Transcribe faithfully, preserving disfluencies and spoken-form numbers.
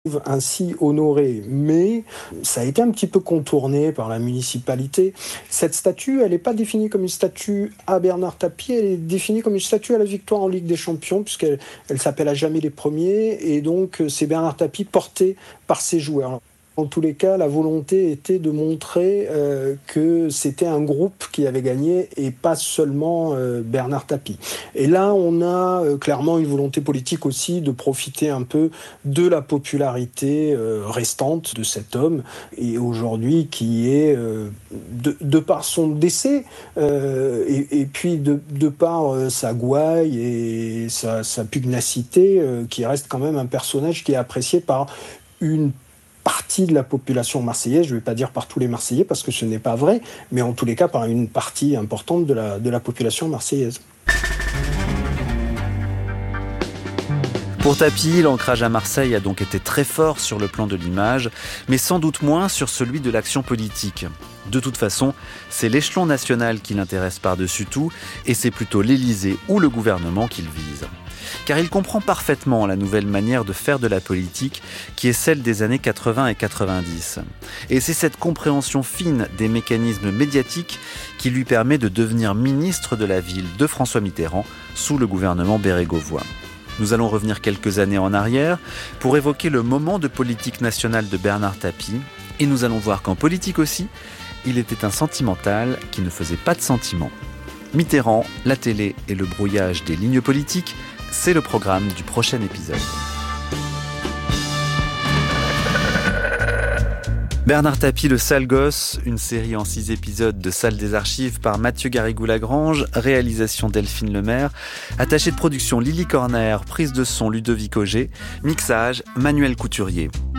ainsi honoré, mais ça a été un petit peu contourné par la municipalité. Cette statue, elle n'est pas définie comme une statue à Bernard Tapie, elle est définie comme une statue à la victoire en Ligue des Champions, puisqu'elle elle s'appelle à jamais les premiers, et donc c'est Bernard Tapie porté par ses joueurs. En tous les cas, la volonté était de montrer euh, que c'était un groupe qui avait gagné et pas seulement euh, Bernard Tapie. Et là, on a euh, clairement une volonté politique aussi de profiter un peu de la popularité euh, restante de cet homme et aujourd'hui qui est, euh, de, de par son décès euh, et, et puis de, de par euh, sa gouaille et sa, sa pugnacité, euh, qui reste quand même un personnage qui est apprécié par une partie de la population marseillaise, je ne vais pas dire par tous les Marseillais parce que ce n'est pas vrai, mais en tous les cas par une partie importante de la, de la population marseillaise. Pour Tapie, l'ancrage à Marseille a donc été très fort sur le plan de l'image, mais sans doute moins sur celui de l'action politique. De toute façon, c'est l'échelon national qui l'intéresse par-dessus tout, et c'est plutôt l'Élysée ou le gouvernement qu'il vise. Car il comprend parfaitement la nouvelle manière de faire de la politique qui est celle des années quatre-vingts et quatre-vingt-dix. Et c'est cette compréhension fine des mécanismes médiatiques qui lui permet de devenir ministre de la ville de François Mitterrand sous le gouvernement bérégovois. Nous allons revenir quelques années en arrière pour évoquer le moment de politique nationale de Bernard Tapie et nous allons voir qu'en politique aussi, il était un sentimental qui ne faisait pas de sentiments. Mitterrand, la télé et le brouillage des lignes politiques, c'est le programme du prochain épisode. Bernard Tapie, le sale gosse, une série en six épisodes de Salle des Archives par Mathieu Garrigou-Lagrange, réalisation Delphine Lemaire, attaché de production Lily Corner, prise de son Ludovic Auger, mixage Manuel Couturier.